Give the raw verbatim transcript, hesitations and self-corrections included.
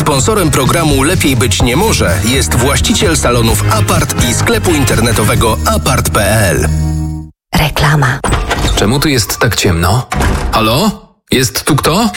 Sponsorem programu Lepiej być nie może jest właściciel salonów Apart i sklepu internetowego apart kropka p l. Reklama. Czemu tu jest tak ciemno? Halo? Jest tu kto?